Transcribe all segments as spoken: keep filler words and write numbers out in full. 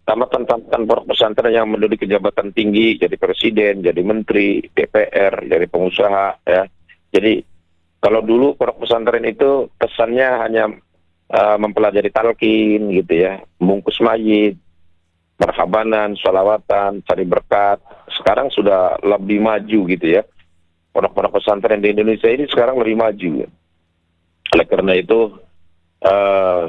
tamatan-tamatan pondok pesantren yang menduduki jabatan tinggi, jadi presiden, jadi menteri, D P R, jadi pengusaha, ya. Jadi kalau dulu pondok pesantren itu pesannya hanya uh, mempelajari talqin gitu ya, bungkus mayit, marhabanan, sholawatan, cari berkat. Sekarang sudah lebih maju gitu ya. Pondok-pondok pesantren di Indonesia ini sekarang lebih maju. Oleh karena itu, uh,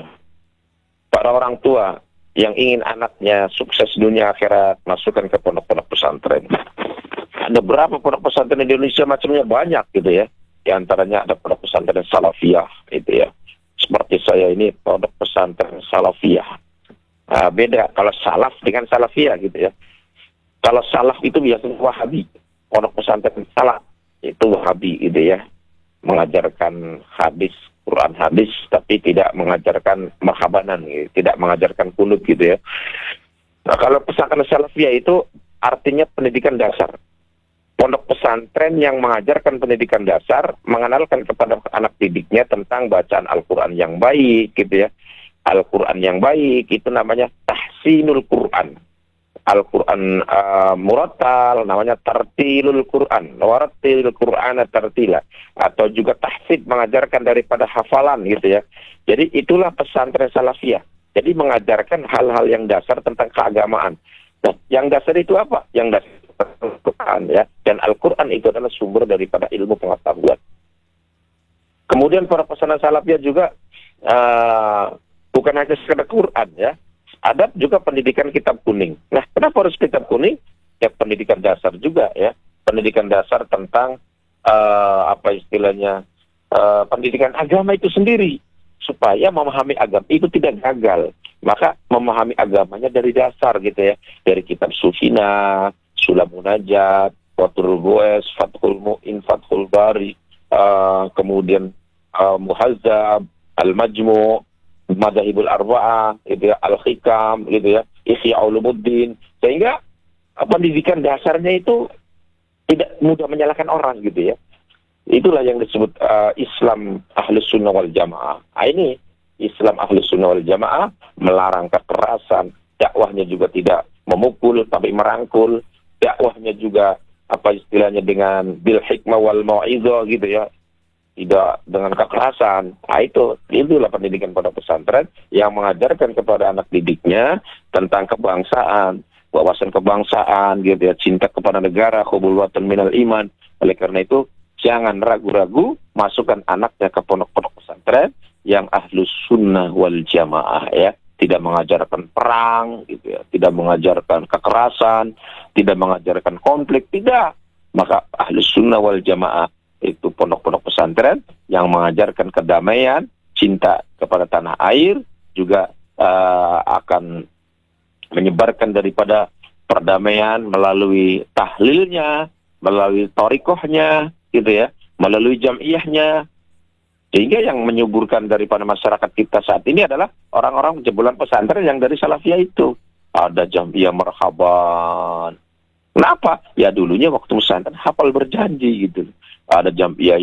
para orang tua yang ingin anaknya sukses dunia akhirat, masukkan ke pondok-pondok pesantren. Ada berapa pondok pesantren di Indonesia, macamnya banyak gitu ya. Di antaranya ada pondok pesantren Salafiyah itu ya. Seperti saya ini pondok pesantren Salafiyah. Nah, beda kalau salaf dengan Salafiyah gitu ya. Kalau salaf itu biasanya Wahabi. Pondok pesantren salaf itu Wahabi gitu ya. Mengajarkan hadis, Quran hadis, tapi tidak mengajarkan marhabanan, gitu. Tidak mengajarkan kunut gitu ya. Nah, kalau pesantren Salafiyah itu artinya pendidikan dasar. Pondok pesantren yang mengajarkan pendidikan dasar, mengenalkan kepada anak didiknya tentang bacaan Al-Quran yang baik, gitu ya. Al-Quran yang baik, itu namanya tahsinul Quran. Al-Quran uh, murattal, namanya tartilul Quran. Warattilul Quran tartila. Atau juga tahfidz, mengajarkan daripada hafalan, gitu ya. Jadi itulah pesantren Salafiyah. Jadi mengajarkan hal-hal yang dasar tentang keagamaan. Nah, yang dasar itu apa? Yang dasar Al-Quran ya, dan Al-Quran itu adalah sumber daripada ilmu pengetahuan. Kemudian para pesantren Salafiyah juga uh, bukan hanya sekedar Quran ya, ada juga pendidikan kitab kuning. Nah, kenapa harus kitab kuning? Ya pendidikan dasar juga ya, pendidikan dasar tentang uh, apa istilahnya uh, pendidikan agama itu sendiri, supaya memahami agama itu tidak gagal. Maka memahami agamanya dari dasar gitu ya, dari kitab Sufina, Sulam Munajat, Fathul Goes, Fathul Mu'in, Fathul Bari, uh, kemudian uh, Muhazzab, Al-Majmu', Madzhabul Arba'ah, gitu ya, Al-Hikam, gitu ya, Ihya Ulumuddin, sehingga uh, pendidikan dasarnya itu tidak mudah menyalahkan orang gitu ya. Itulah yang disebut uh, Islam Ahlus Sunnah wal Jamaah. Nah, ini Islam Ahlus Sunnah wal Jamaah melarang kekerasan, dakwahnya juga tidak memukul tapi merangkul, dakwahnya juga apa istilahnya dengan bil hikmah wal mau'izah gitu ya, tidak dengan kekerasan. Nah, itu itulah pendidikan pondok pesantren yang mengajarkan kepada anak didiknya tentang kebangsaan, wawasan kebangsaan gitu ya, cinta kepada negara, hubul watan minal iman. Oleh karena itu jangan ragu-ragu masukkan anaknya ke pondok-pondok pesantren yang Ahlus Sunnah wal Jamaah ya. Tidak mengajarkan perang, gitu ya, tidak mengajarkan kekerasan, tidak mengajarkan konflik, tidak. Maka Ahlus Sunnah wal Jamaah itu pondok-pondok pesantren yang mengajarkan kedamaian, cinta kepada tanah air, juga uh, akan menyebarkan daripada perdamaian melalui tahlilnya, melalui torikohnya, gitu ya, melalui jamiyahnya. Sehingga yang menyuburkan daripada masyarakat kita saat ini adalah orang-orang jebolan pesantren yang dari Salafiyah itu. Ada jamiyah marhaban. Kenapa? Ya dulunya waktu pesantren hafal berjanji gitu. Ada jamiyah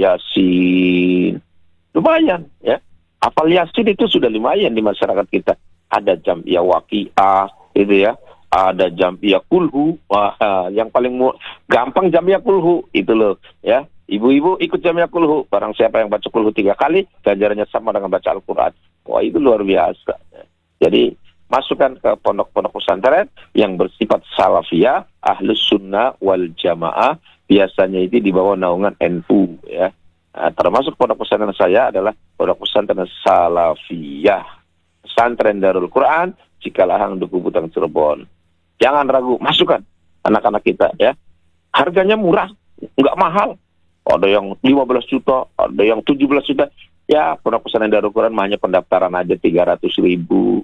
Yasin. Lumayan ya. Hafal Yasin itu sudah lumayan di masyarakat kita. Ada jamiyah Waqiah gitu ya. Ada jamiyah Kulhu. Wah, yang paling gampang jamiyah Kulhu itu loh ya. Ibu-ibu ikut jamiyah Kulhu. Barang siapa yang baca Kulhu tiga kali, ganjarannya sama dengan baca Al-Quran. Wah, itu luar biasa. Jadi, masukkan ke pondok-pondok pesantren yang bersifat Salafiyah, Ahlus Sunnah wal Jamaah. Biasanya itu di bawah naungan N U. Ya. Nah, termasuk pondok pesantren saya adalah pondok pesantren Salafiyah. Pesantren Darul Quran, Cikalahang, Duku Butang, Cirebon. Jangan ragu, masukkan anak-anak kita. Ya. Harganya murah, nggak mahal. Ada yang lima belas juta, ada yang tujuh belas juta. Ya, pondok pesantren Darul Quran hanya pendaftaran aja tiga ratus ribu.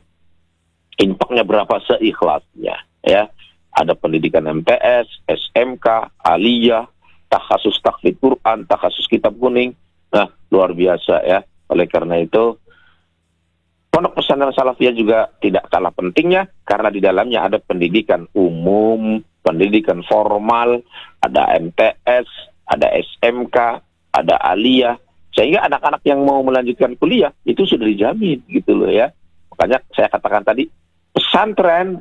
Infaknya berapa seikhlasnya. Ya, ada pendidikan M T S, S M K, Aliyah, takhasus tahfidz Quran, takhasus kitab kuning. Nah, luar biasa ya. Oleh karena itu, pondok pesantren Salafiyah juga tidak kalah pentingnya karena di dalamnya ada pendidikan umum, pendidikan formal, ada M T S, ada S M K, ada aliyah, sehingga anak-anak yang mau melanjutkan kuliah itu sudah dijamin gitu loh ya. Makanya saya katakan tadi, pesantren